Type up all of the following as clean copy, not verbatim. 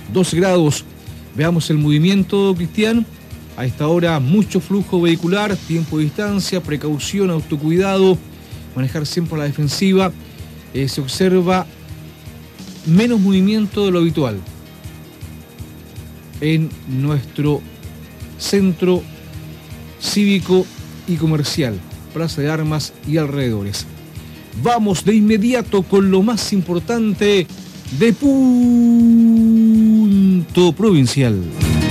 12 grados. Veamos el movimiento, Cristian. A esta hora mucho flujo vehicular, tiempo de distancia, precaución, autocuidado, manejar siempre a la defensiva. Se observa menos movimiento de lo habitual en nuestro centro cívico y comercial, Plaza de Armas y alrededores. Vamos de inmediato con lo más importante de Punto Provincial.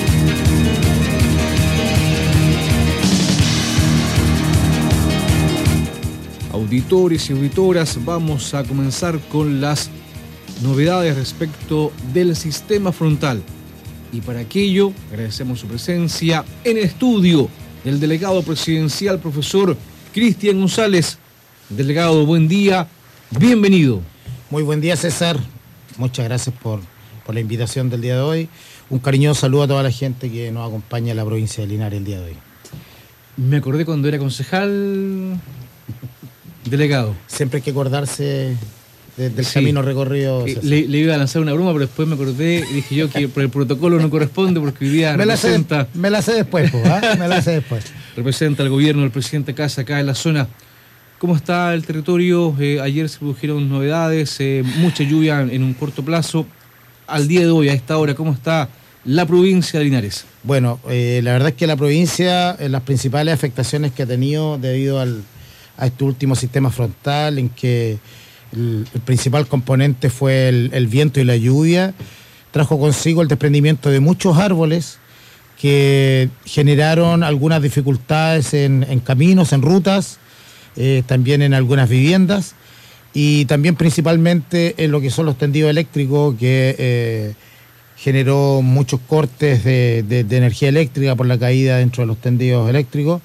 Auditores y auditoras, vamos a comenzar con las novedades respecto del sistema frontal. Y para aquello agradecemos su presencia en el estudio del delegado presidencial, profesor Cristian González. Delegado, buen día, bienvenido. Muy buen día, César. Muchas gracias por la invitación del día de hoy. Un cariñoso saludo a toda la gente que nos acompaña en la provincia de Linares el día de hoy. Me acordé cuando era concejal, delegado. Siempre hay que acordarse del camino recorrido. Le iba a lanzar una broma, pero después me acordé y dije yo que por el protocolo no corresponde porque hoy día me la sé después, me la sé después. Representa al gobierno del presidente Kast acá en la zona. ¿Cómo está el territorio? Ayer se produjeron novedades, mucha lluvia en un corto plazo. Al día de hoy, a esta hora, ¿cómo está la provincia de Linares? Bueno, la verdad es que la provincia, las principales afectaciones que ha tenido debido a este último sistema frontal, en que el principal componente fue el viento y la lluvia, trajo consigo el desprendimiento de muchos árboles que generaron algunas dificultades en caminos, en rutas, también en algunas viviendas y también principalmente en lo que son los tendidos eléctricos que generó muchos cortes de energía eléctrica por la caída dentro de los tendidos eléctricos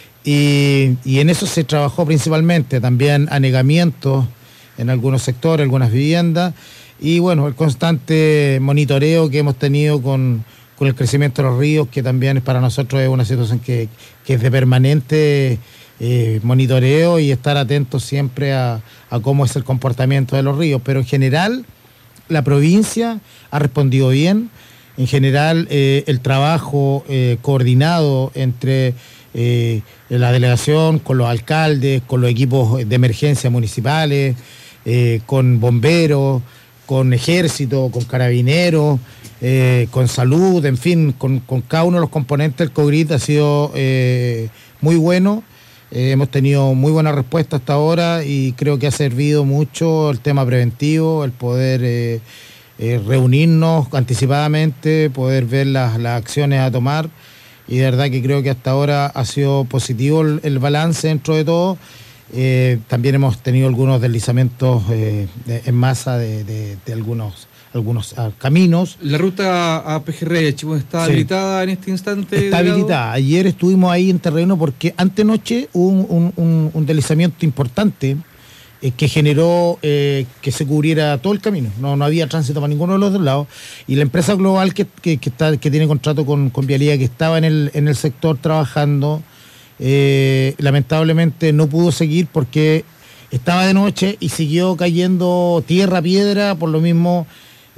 y en eso se trabajó principalmente, también anegamientos en algunos sectores, algunas viviendas y bueno, el constante monitoreo que hemos tenido con el crecimiento de los ríos, que también para nosotros es una situación que es de permanente monitoreo y estar atentos siempre a cómo es el comportamiento de los ríos. Pero en general, la provincia ha respondido bien. En general, el trabajo coordinado entre la delegación, con los alcaldes, con los equipos de emergencia municipales, con bomberos, con ejército, con carabineros, con salud, en fin, con cada uno de los componentes del COGRIT ha sido muy bueno. Hemos tenido muy buena respuesta hasta ahora y creo que ha servido mucho el tema preventivo, el poder reunirnos anticipadamente, poder ver las acciones a tomar y de verdad que creo que hasta ahora ha sido positivo el balance dentro de todo. También hemos tenido algunos deslizamientos en masa de algunos caminos. La ruta a Pejerrey, Chibón, ¿está habilitada en este instante? Está habilitada. Ayer estuvimos ahí en terreno porque antenoche hubo un deslizamiento importante que generó que se cubriera todo el camino. No había tránsito para ninguno de los dos lados. Y la empresa global que tiene contrato con Vialidad, que estaba en el sector trabajando, lamentablemente no pudo seguir porque estaba de noche y siguió cayendo tierra, piedra, por lo mismo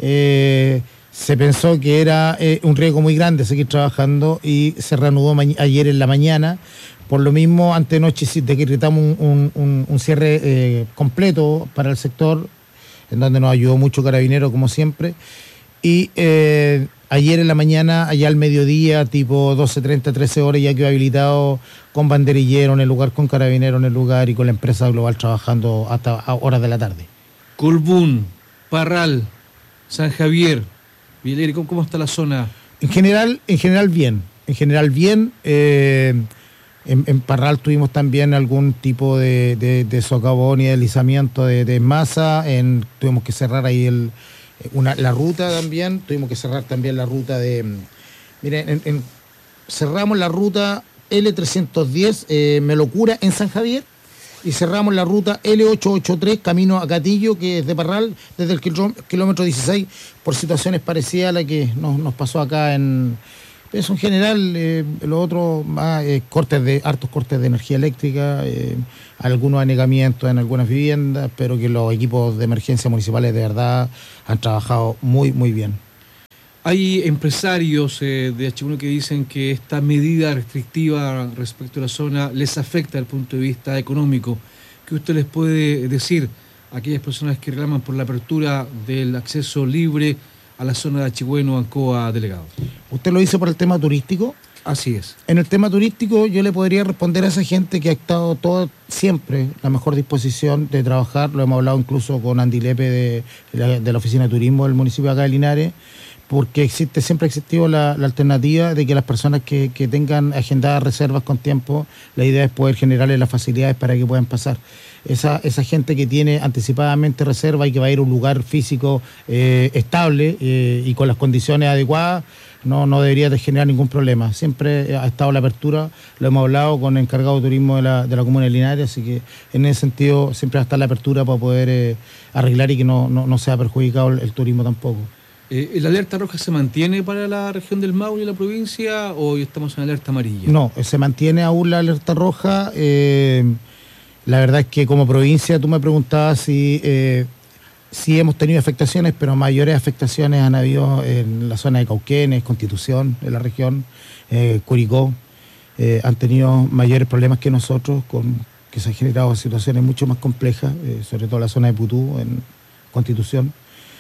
se pensó que era un riesgo muy grande seguir trabajando y se reanudó ayer en la mañana. Por lo mismo, antenoche decretamos un cierre completo para el sector, en donde nos ayudó mucho Carabinero, como siempre. Y ayer en la mañana, allá al mediodía, tipo 12:30, 13 horas, ya quedó habilitado con banderillero en el lugar, con Carabinero en el lugar y con la empresa global trabajando hasta horas de la tarde. Colbún, Parral, San Javier, Vileri, ¿cómo está la zona? En general bien. En Parral tuvimos también algún tipo de socavón y deslizamiento de masa. Tuvimos que cerrar ahí la ruta también. Tuvimos que cerrar también la ruta cerramos la ruta L310 Melocura en San Javier. Y cerramos la ruta L883, camino a Catillo, que es de Parral, desde el kilómetro 16, por situaciones parecidas a la que nos pasó acá eso en general, lo otro, más hartos cortes de energía eléctrica, algunos anegamientos en algunas viviendas, pero que los equipos de emergencia municipales de verdad han trabajado muy, muy bien. Hay empresarios de H1 que dicen que esta medida restrictiva respecto a la zona les afecta desde el punto de vista económico. ¿Qué usted les puede decir a aquellas personas que reclaman por la apertura del acceso libre a la zona de Achigüeno, Ancoa, delegado? ¿Usted lo dice por el tema turístico? Así es. En el tema turístico yo le podría responder a esa gente que ha estado siempre la mejor disposición de trabajar. Lo hemos hablado incluso con Andy Lepe de la Oficina de Turismo del municipio de acá de Linares, porque siempre ha existido la alternativa de que las personas que tengan agendadas reservas con tiempo, la idea es poder generarles las facilidades para que puedan pasar. Esa gente que tiene anticipadamente reserva y que va a ir a un lugar físico estable y con las condiciones adecuadas, no debería de generar ningún problema. Siempre ha estado la apertura, lo hemos hablado con el encargado de turismo de la comuna de Linares, así que en ese sentido siempre va a estar la apertura para poder arreglar y que no sea perjudicado el turismo tampoco. ¿La alerta roja se mantiene para la región del Maule y la provincia o hoy estamos en alerta amarilla? No, se mantiene aún la alerta roja. La verdad es que como provincia, tú me preguntabas si hemos tenido afectaciones, pero mayores afectaciones han habido en la zona de Cauquenes, Constitución, en la región, Curicó. Han tenido mayores problemas que nosotros, que se han generado situaciones mucho más complejas, sobre todo la zona de Putú, en Constitución.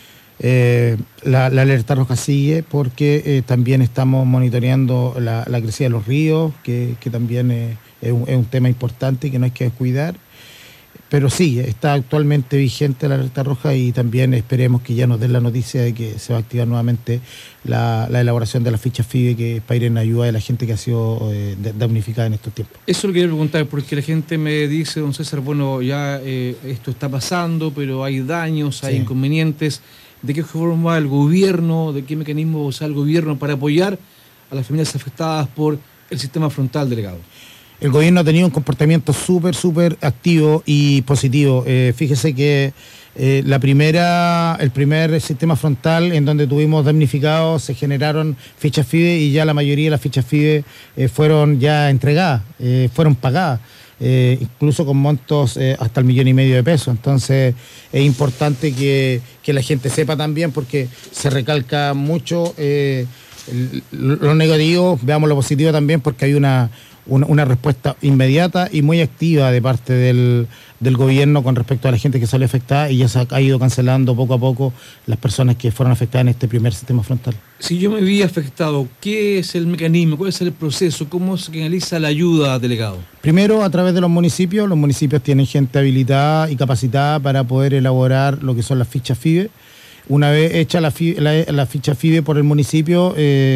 La alerta roja sigue porque también estamos monitoreando la crecida de los ríos, que también es un tema importante y que no hay que descuidar. Pero sí, está actualmente vigente la alerta roja y también esperemos que ya nos den la noticia de que se va a activar nuevamente la elaboración de las fichas FIBE, que es para ir en ayuda de la gente que ha sido damnificada en estos tiempos. Eso lo quería preguntar, porque la gente me dice, don César, bueno, ya esto está pasando, pero hay daños, hay inconvenientes. ¿De qué forma el gobierno, de qué mecanismo usa el gobierno para apoyar a las familias afectadas por el sistema frontal, delegado? El gobierno ha tenido un comportamiento súper activo y positivo. Fíjese que el primer sistema frontal en donde tuvimos damnificados, se generaron fichas FIBE y ya la mayoría de las fichas FIBE fueron ya entregadas, fueron pagadas. Incluso con montos hasta el 1,5 millones de pesos. Entonces es importante que la gente sepa también, porque se recalca mucho lo negativo, veamos lo positivo también, porque hay una respuesta inmediata y muy activa de parte del gobierno con respecto a la gente que salió afectada, y ya se ha ido cancelando poco a poco las personas que fueron afectadas en este primer sistema frontal. Si yo me vi afectado, ¿qué es el mecanismo? ¿Cuál es el proceso? ¿Cómo se canaliza la ayuda, delegado? Primero, a través de los municipios. Los municipios tienen gente habilitada y capacitada para poder elaborar lo que son las fichas FIBE. Una vez hecha la ficha FIBE por el municipio,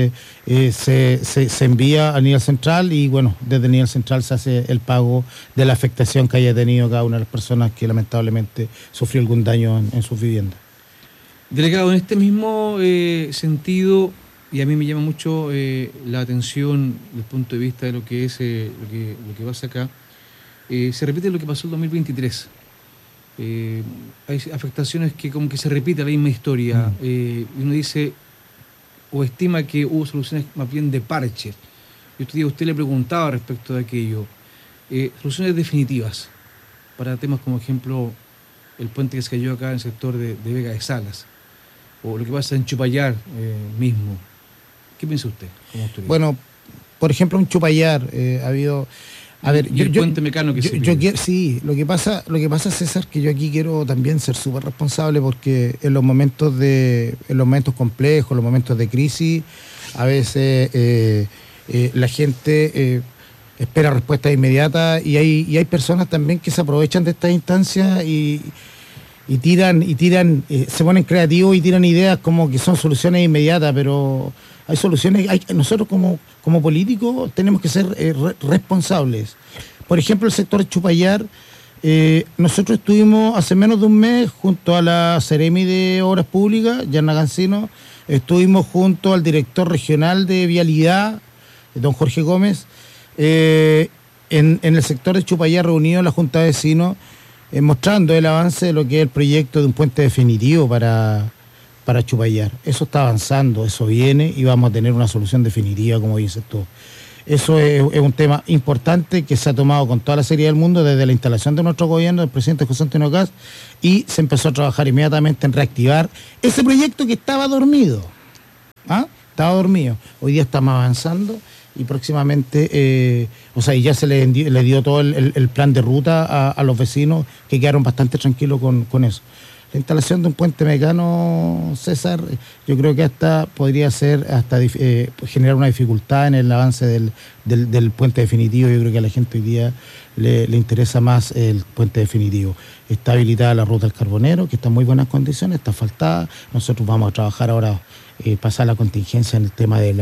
se envía a nivel central y bueno, desde el nivel central se hace el pago de la afectación que haya tenido cada una de las personas que lamentablemente sufrió algún daño en sus viviendas. Delegado, en este mismo sentido, y a mí me llama mucho la atención desde el punto de vista de lo que es lo que pasa acá, se repite lo que pasó en 2023. Hay afectaciones que como que se repite la misma historia. Y uno dice o estima que hubo soluciones más bien de parche. Y usted le preguntaba respecto de aquello, soluciones definitivas para temas como ejemplo el puente que se cayó acá en el sector de Vega de Salas, o lo que pasa en Chupayar mismo. ¿Qué piensa usted como autoridad? Bueno, por ejemplo, en Chupayar ha habido... A ver, el puente Mecano que sí, lo que pasa, César, que yo aquí quiero también ser súper responsable, porque en los momentos complejos, en los momentos de crisis, a veces la gente espera respuestas inmediatas y hay personas también que se aprovechan de estas instancias y tiran, se ponen creativos y tiran ideas como que son soluciones inmediatas, pero hay soluciones. Nosotros como políticos tenemos que ser responsables. Por ejemplo, el sector de Chupayar, nosotros estuvimos hace menos de un mes junto a la Seremi de Obras Públicas, Yarna Cancino, estuvimos junto al director regional de Vialidad, don Jorge Gómez, en el sector de Chupayar, reunido en la Junta de Vecinos, mostrando el avance de lo que es el proyecto de un puente definitivo para Chupayar. Eso está avanzando, eso viene y vamos a tener una solución definitiva, como dices tú. Eso es un tema importante que se ha tomado con toda la seriedad del mundo desde la instalación de nuestro gobierno, del presidente José Antonio Kast, y se empezó a trabajar inmediatamente en reactivar ese proyecto que estaba dormido. ¿Ah? estaba dormido. Hoy día estamos avanzando y próximamente, y ya se le dio todo el plan de ruta a los vecinos, que quedaron bastante tranquilos con eso. La instalación de un puente mecano, César, yo creo que podría ser generar una dificultad en el avance del puente definitivo. Yo creo que a la gente hoy día le interesa más el puente definitivo. Está habilitada la ruta del Carbonero, que está en muy buenas condiciones, está asfaltada. Nosotros vamos a trabajar ahora, pasar la contingencia en el tema de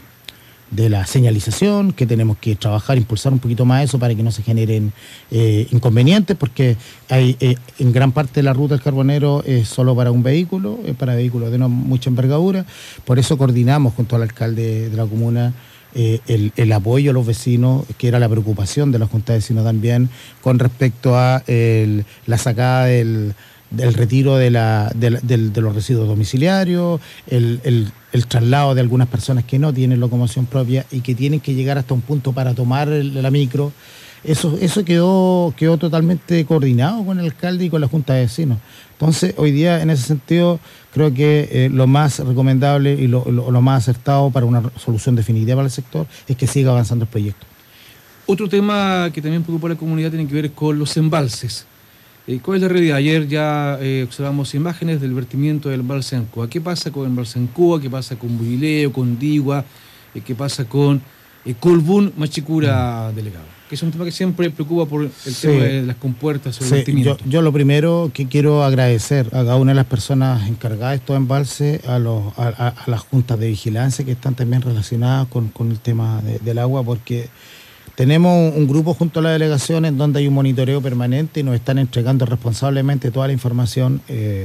la señalización, que tenemos que trabajar, impulsar un poquito más eso para que no se generen inconvenientes, porque hay en gran parte de la ruta del Carbonero es solo para un vehículo, para vehículos de no mucha envergadura. Por eso coordinamos junto al alcalde de la comuna el apoyo a los vecinos, que era la preocupación de la Junta de Vecinos también, con respecto a la sacada del retiro de los residuos domiciliarios, el traslado de algunas personas que no tienen locomoción propia y que tienen que llegar hasta un punto para tomar la micro. Eso quedó totalmente coordinado con el alcalde y con la Junta de Vecinos. Entonces, hoy día, en ese sentido, creo que lo más recomendable y lo más acertado para una solución definitiva para el sector es que siga avanzando el proyecto. Otro tema que también preocupa a la comunidad tiene que ver con los embalses. ¿Cuál es la realidad? Ayer ya observamos imágenes del vertimiento del embalse Ancúa. ¿Qué pasa con el embalse Ancúa? ¿Qué pasa con Buileo, con Digua? ¿Qué pasa con Colbún, Machicura, delegado? Que es un tema que siempre preocupa por el tema de las compuertas o el vertimiento. Yo lo primero que quiero agradecer a cada una de las personas encargadas de estos embalses, a las juntas de vigilancia que están también relacionadas con el tema del agua, porque tenemos un grupo junto a la delegación en donde hay un monitoreo permanente y nos están entregando responsablemente toda la información,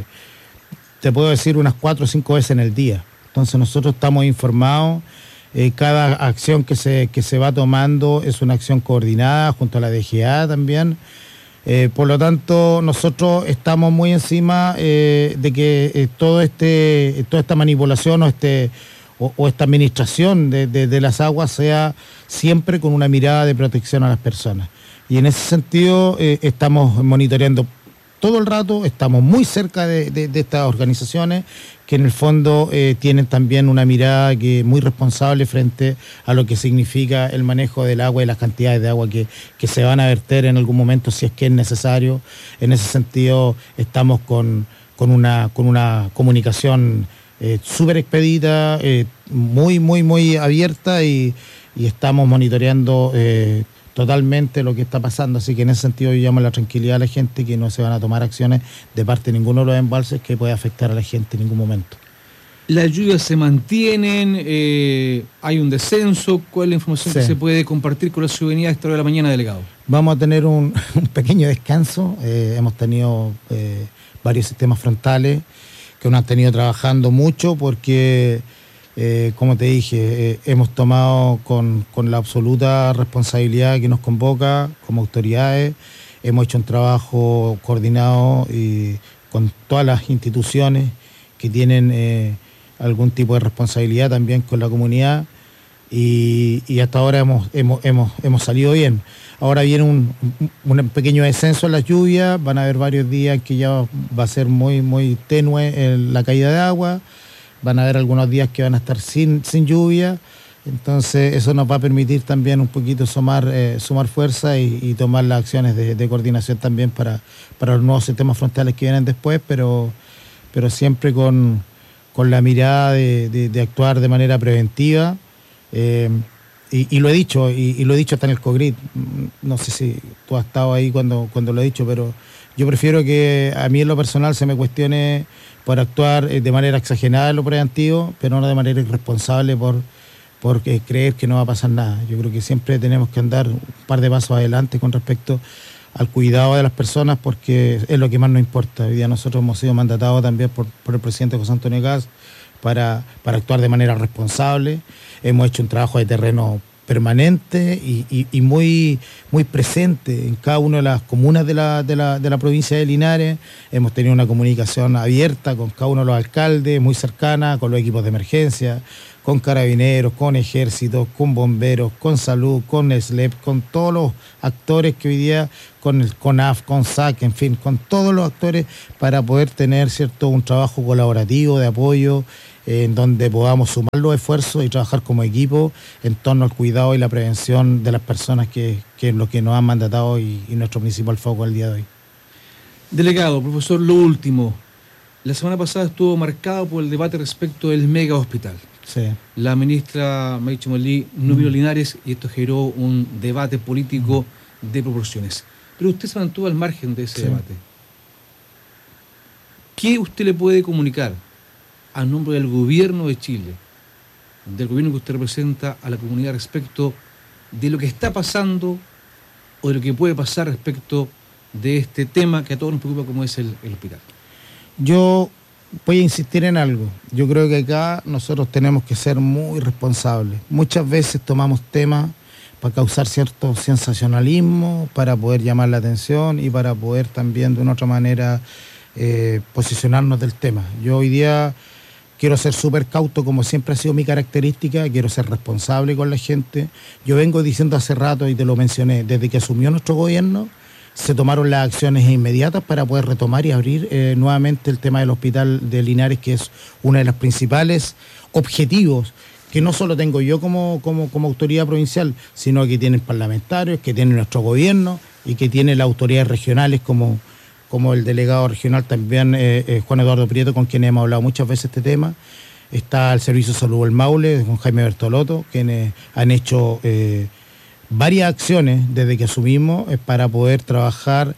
te puedo decir unas 4 o 5 veces en el día. Entonces nosotros estamos informados, cada acción que se va tomando es una acción coordinada junto a la DGA también. Por lo tanto, nosotros estamos muy encima de que toda esta manipulación o esta administración de las aguas sea siempre con una mirada de protección a las personas. Y en ese sentido estamos monitoreando todo el rato, estamos muy cerca de estas organizaciones que en el fondo tienen también una mirada muy responsable frente a lo que significa el manejo del agua y las cantidades de agua que se van a verter en algún momento si es que es necesario. En ese sentido estamos con una comunicación súper expedita, muy abierta y estamos monitoreando totalmente lo que está pasando, así que en ese sentido yo llamo a la tranquilidad a la gente, que no se van a tomar acciones de parte de ninguno de los embalses que pueda afectar a la gente en ningún momento. ¿Las lluvias se mantienen? ¿Hay un descenso? ¿Cuál es la información que se puede compartir con la ciudadanía a esta hora de la mañana, delegado? Vamos a tener un pequeño descanso. Hemos tenido varios sistemas frontales que nos han tenido trabajando mucho porque, como te dije, hemos tomado con la absoluta responsabilidad que nos convoca como autoridades. Hemos hecho un trabajo coordinado y con todas las instituciones que tienen algún tipo de responsabilidad también con la comunidad y hasta ahora hemos salido bien. Ahora viene un pequeño descenso en las lluvias, van a haber varios días que ya va a ser muy tenue la caída de agua, van a haber algunos días que van a estar sin lluvia, entonces eso nos va a permitir también un poquito sumar fuerza y tomar las acciones de coordinación también para los nuevos sistemas frontales que vienen después, pero siempre con la mirada de actuar de manera preventiva. Y lo he dicho, y lo he dicho hasta en el COGRID, no sé si tú has estado ahí cuando lo he dicho, pero yo prefiero que a mí en lo personal se me cuestione por actuar de manera exagerada en lo preventivo, pero no de manera irresponsable por creer que no va a pasar nada. Yo creo que siempre tenemos que andar un par de pasos adelante con respecto al cuidado de las personas, porque es lo que más nos importa. Hoy día nosotros hemos sido mandatados también por el presidente José Antonio Kast para actuar de manera responsable. Hemos hecho un trabajo de terreno permanente y muy presente en cada una de las comunas de la provincia de Linares. Hemos tenido una comunicación abierta con cada uno de los alcaldes, muy cercana, con los equipos de emergencia, con carabineros, con ejércitos, con bomberos, con salud, con SLEP, con todos los actores que hoy día, con el CONAF, con SAC, en fin, con todos los actores para poder tener un trabajo colaborativo de apoyo en donde podamos sumar los esfuerzos y trabajar como equipo en torno al cuidado y la prevención de las personas, que es lo que nos han mandatado y nuestro principal foco el día de hoy. Delegado, profesor, lo último. La semana pasada estuvo marcado por el debate respecto del mega hospital. Sí. La ministra Maiche Molí no vino a Linares y esto generó un debate político de proporciones. Pero usted se mantuvo al margen de ese debate. ¿Qué usted le puede comunicar a nombre del gobierno de Chile, del gobierno que usted representa, a la comunidad respecto de lo que está pasando o de lo que puede pasar respecto de este tema que a todos nos preocupa, como es el hospital? Yo voy a insistir en algo. Yo creo que acá nosotros tenemos que ser muy responsables. Muchas veces tomamos temas para causar cierto sensacionalismo, para poder llamar la atención y para poder también de una otra manera posicionarnos del tema. Yo hoy día quiero ser súper cauto, como siempre ha sido mi característica, quiero ser responsable con la gente. Yo vengo diciendo hace rato, y te lo mencioné, desde que asumió nuestro gobierno, se tomaron las acciones inmediatas para poder retomar y abrir nuevamente el tema del hospital de Linares, que es uno de los principales objetivos que no solo tengo yo como autoridad provincial, sino que tienen parlamentarios, que tiene nuestro gobierno y que tiene las autoridades regionales como el delegado regional también, Juan Eduardo Prieto, con quien hemos hablado muchas veces este tema. Está el Servicio de Salud del Maule, con Jaime Bertolotto, quienes han hecho varias acciones desde que asumimos para poder trabajar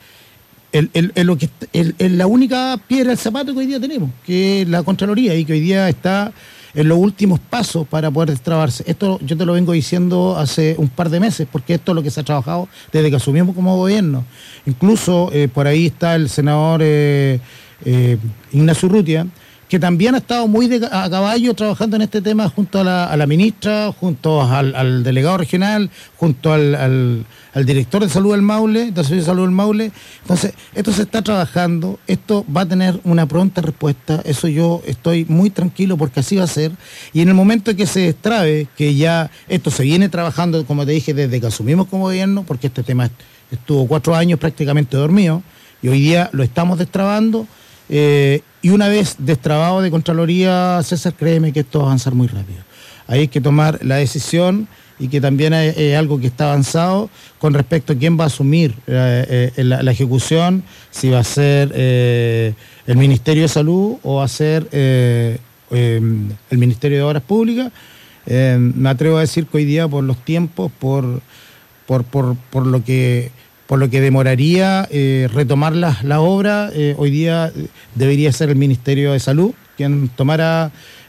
en la única piedra del zapato que hoy día tenemos, que es la Contraloría, y que hoy día está en los últimos pasos para poder destrabarse. Esto yo te lo vengo diciendo hace un par de meses, porque esto es lo que se ha trabajado desde que asumimos como gobierno. Incluso por ahí está el senador Ignacio Urrutia, que también ha estado muy a caballo trabajando en este tema junto a la ministra, junto al delegado regional, junto al director de salud del Maule, del Servicio de Salud del Maule. Entonces, esto se está trabajando, esto va a tener una pronta respuesta, eso yo estoy muy tranquilo porque así va a ser. Y en el momento que se destrabe, que ya esto se viene trabajando, como te dije, desde que asumimos como gobierno, porque este tema estuvo 4 años prácticamente dormido, y hoy día lo estamos destrabando. Y una vez destrabado de Contraloría, César, créeme que esto va a avanzar muy rápido. Ahí hay que tomar la decisión, y que también es algo que está avanzado con respecto a quién va a asumir la ejecución, si va a ser el Ministerio de Salud o va a ser el Ministerio de Obras Públicas. Me atrevo a decir que hoy día, por los tiempos, por lo que demoraría retomar la obra, hoy día debería ser el Ministerio de Salud quien tomara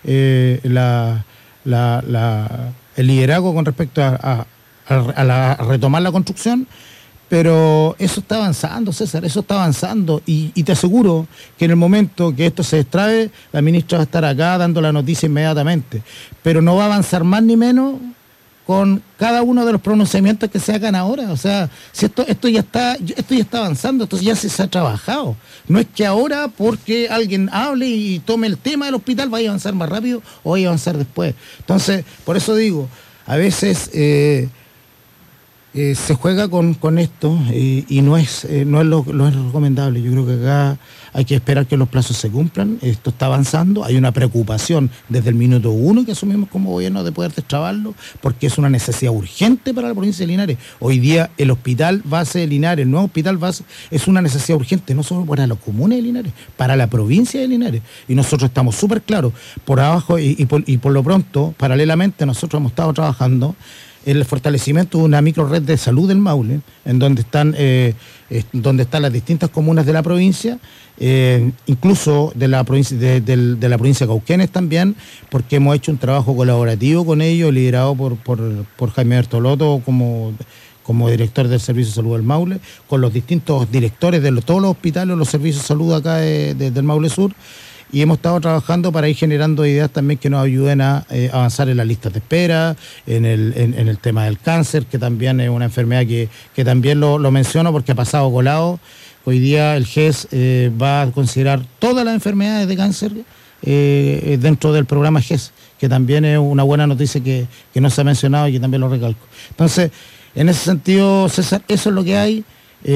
el liderazgo con respecto a retomar la construcción. Pero eso está avanzando, César, eso está avanzando, y te aseguro que en el momento que esto se destrabe, la ministra va a estar acá dando la noticia inmediatamente, pero no va a avanzar más ni menos con cada uno de los pronunciamientos que se hagan ahora. O sea, si esto ya está avanzando, esto ya se ha trabajado. No es que ahora, porque alguien hable y tome el tema del hospital, vaya a avanzar más rápido o vaya a avanzar después. Entonces, por eso digo, a veces se juega con esto y no es lo recomendable. Yo creo que acá hay que esperar que los plazos se cumplan. Esto está avanzando, hay una preocupación desde el minuto 1 que asumimos como gobierno de poder destrabarlo, porque es una necesidad urgente para la provincia de Linares. Hoy día el hospital base de Linares, el nuevo hospital base, es una necesidad urgente, no solo para la comuna de Linares, para la provincia de Linares. Y nosotros estamos súper claros, por abajo y por lo pronto, paralelamente, nosotros hemos estado trabajando el fortalecimiento de una microred de salud del Maule, en donde están las distintas comunas de la provincia, incluso de la provincia de la provincia de Cauquenes también, porque hemos hecho un trabajo colaborativo con ellos, liderado por Jaime Bertolotto como director del Servicio de Salud del Maule, con los distintos directores de todos los hospitales, los servicios de salud acá del Maule Sur. Y hemos estado trabajando para ir generando ideas también que nos ayuden a avanzar en las listas de espera, en el tema del cáncer, que también es una enfermedad que también lo menciono porque ha pasado colado. Hoy día el GES va a considerar todas las enfermedades de cáncer dentro del programa GES, que también es una buena noticia que no se ha mencionado y que también lo recalco. Entonces, en ese sentido, César, eso es lo que hay.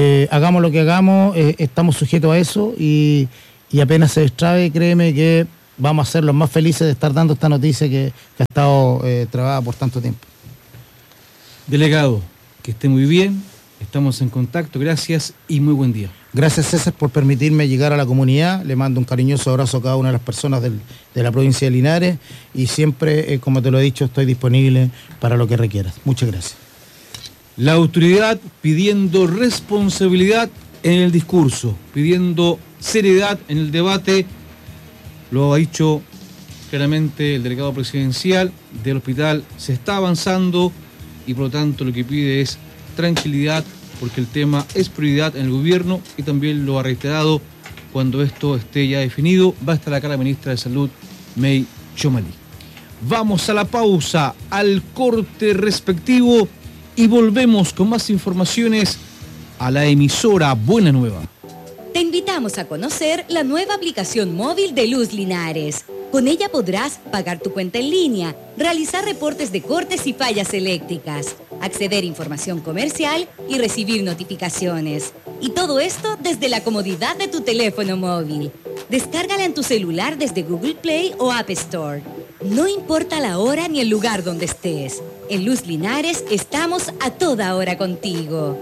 Hagamos lo que hagamos, estamos sujetos a eso, y apenas se destrabe, créeme que vamos a ser los más felices de estar dando esta noticia que ha estado trabada por tanto tiempo. Delegado, que esté muy bien, estamos en contacto, gracias y muy buen día. Gracias, César, por permitirme llegar a la comunidad. Le mando un cariñoso abrazo a cada una de las personas de la provincia de Linares y siempre, como te lo he dicho, estoy disponible para lo que requieras. Muchas gracias. La autoridad pidiendo responsabilidad en el discurso, pidiendo seriedad en el debate, lo ha dicho claramente el delegado presidencial del hospital. Se está avanzando y por lo tanto lo que pide es tranquilidad, porque el tema es prioridad en el gobierno y también lo ha reiterado. Cuando esto esté ya definido, va a estar acá la ministra de Salud, May Chomali. Vamos a la pausa, al corte respectivo y volvemos con más informaciones a la emisora Buena Nueva. Te invitamos a conocer la nueva aplicación móvil de Luz Linares. Con ella podrás pagar tu cuenta en línea, realizar reportes de cortes y fallas eléctricas, acceder a información comercial y recibir notificaciones. Y todo esto desde la comodidad de tu teléfono móvil. Descárgala en tu celular desde Google Play o App Store. No importa la hora ni el lugar donde estés. En Luz Linares estamos a toda hora contigo.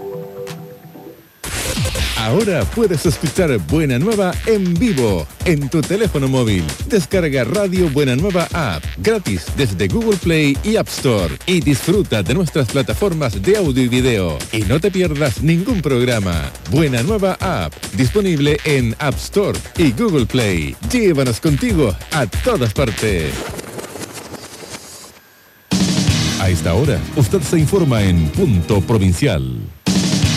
Ahora puedes escuchar Buena Nueva en vivo en tu teléfono móvil. Descarga Radio Buena Nueva App gratis desde Google Play y App Store y disfruta de nuestras plataformas de audio y video. Y no te pierdas ningún programa. Buena Nueva App, disponible en App Store y Google Play. Llévanos contigo a todas partes. A esta hora, usted se informa en Punto Provincial.